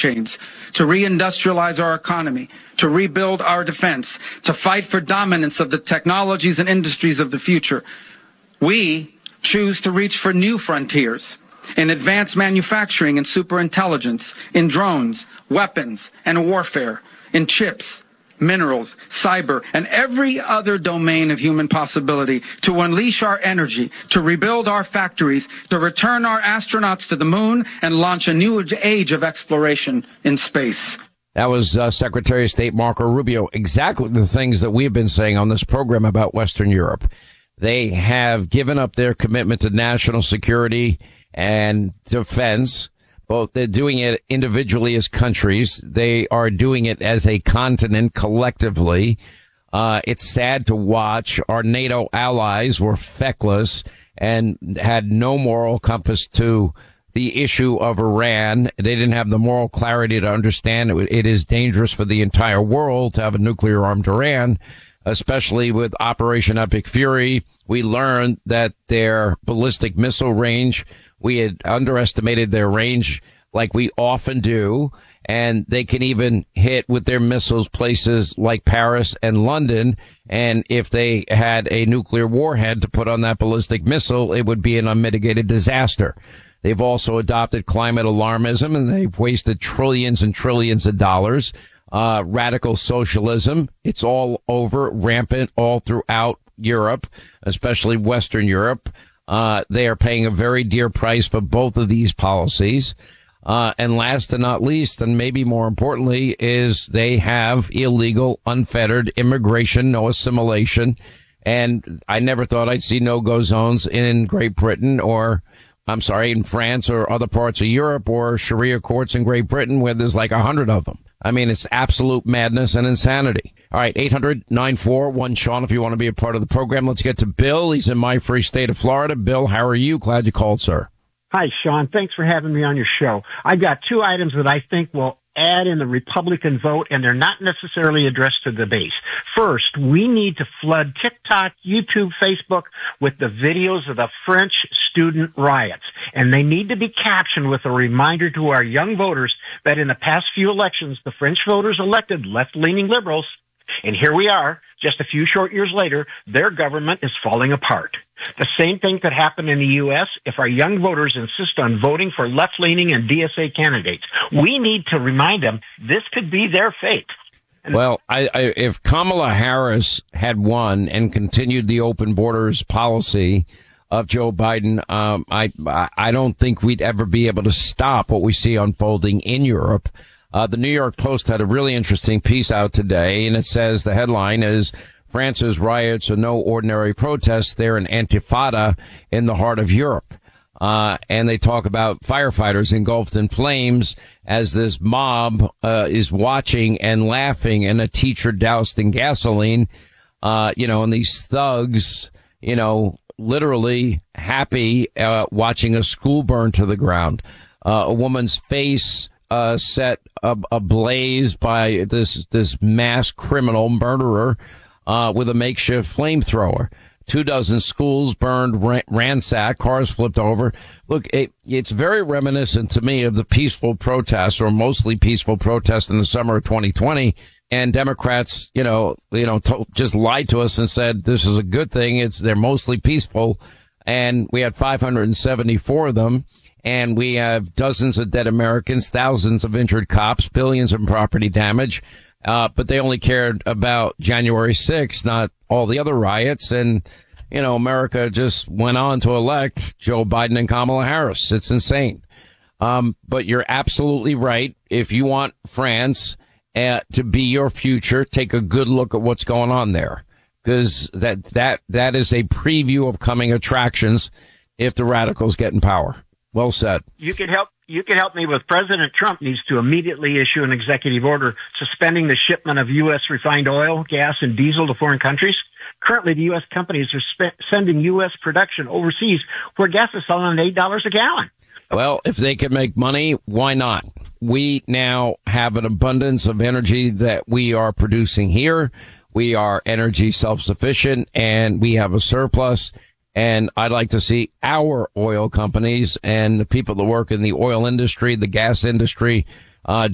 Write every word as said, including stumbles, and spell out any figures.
chains, to reindustrialize our economy, to rebuild our defense, to fight for dominance of the technologies and industries of the future. We choose to reach for new frontiers in advanced manufacturing and superintelligence, in drones, weapons, and warfare, in chips, minerals, cyber, and every other domain of human possibility, to unleash our energy, to rebuild our factories, to return our astronauts to the moon, and launch a new age of exploration in space. That was uh, Secretary of State Marco Rubio. Exactly the things that we've been saying on this program about Western Europe. They have given up their commitment to national security and defense. Both they're doing it individually as countries. They are doing it as a continent collectively. Uh, it's sad to watch. Our NATO allies were feckless and had no moral compass to the issue of Iran. They didn't have the moral clarity to understand it, it is dangerous for the entire world to have a nuclear armed Iran, especially with Operation Epic Fury. We learned that their ballistic missile range, we had underestimated their range like we often do, and they can even hit with their missiles places like Paris and London. And if they had a nuclear warhead to put on that ballistic missile, it would be an unmitigated disaster. They've also adopted climate alarmism, and they've wasted trillions and trillions of dollars. Uh, radical socialism, it's all over, rampant all throughout Europe, especially Western Europe. Uh, they are paying a very dear price for both of these policies. Uh, and last and not least, and maybe more importantly, is they have illegal, unfettered immigration, no assimilation. And I never thought I'd see no-go zones in Great Britain or, I'm sorry, in France or other parts of Europe, or Sharia courts in Great Britain where there's like a hundred of them. I mean, it's absolute madness and insanity. All right, eight hundred nine four one Sean, if you want to be a part of the program. Let's get to Bill. He's in my free state of Florida. Bill, how are you? Glad you called, sir. Hi, Sean. Thanks for having me on your show. I've got two items that I think will add in the Republican vote, and they're not necessarily addressed to the base. First, we need to flood TikTok, YouTube, Facebook with the videos of the French student riots. And they need to be captioned with a reminder to our young voters that in the past few elections, the French voters elected left-leaning liberals. And here we are, just a few short years later, their government is falling apart. The same thing could happen in the U S if our young voters insist on voting for left-leaning and D S A candidates. We need to remind them this could be their fate. And well, I, I, if Kamala Harris had won and continued the open borders policy of Joe Biden, um, I, I don't think we'd ever be able to stop what we see unfolding in Europe. Uh, the New York Post had a really interesting piece out today, and it says the headline is, France's riots are no ordinary protests. They're an intifada in the heart of Europe. Uh, and they talk about firefighters engulfed in flames as this mob uh, is watching and laughing, and a teacher doused in gasoline. Uh, you know, and these thugs, you know, literally happy uh, watching a school burn to the ground. Uh, a woman's face uh, set ab- ablaze by this this mass criminal murderer. Uh, with a makeshift flamethrower. Two dozen schools burned, ran- ransacked, cars flipped over. Look, it, it's very reminiscent to me of the peaceful protests, or mostly peaceful protests in the summer of twenty twenty. And Democrats, you know, you know, to- just lied to us and said this is a good thing. It's they're mostly peaceful, and we had five hundred seventy-four of them, and we have dozens of dead Americans, thousands of injured cops, billions in property damage. Uh, but they only cared about January sixth, not all the other riots. And, you know, America just went on to elect Joe Biden and Kamala Harris. It's insane. Um, but you're absolutely right. If you want France uh, to be your future, take a good look at what's going on there, because that, that, that is a preview of coming attractions if the radicals get in power. Well said. You can help. You can help me with President Trump needs to immediately issue an executive order suspending the shipment of U S refined oil, gas, and diesel to foreign countries. Currently, the U S companies are spe- sending U S production overseas where gas is selling at eight dollars a gallon. Well, if they can make money, why not? We now have an abundance of energy that we are producing here. We are energy self-sufficient, and we have a surplus. And I'd like to see our oil companies and the people that work in the oil industry, the gas industry, uh,